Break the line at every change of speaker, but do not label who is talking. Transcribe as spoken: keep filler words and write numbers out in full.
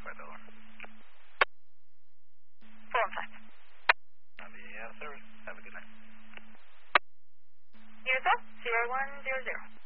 five dollar.
Full on time.
I'll be out of service. Have a good night.
Unit zero one zero zero.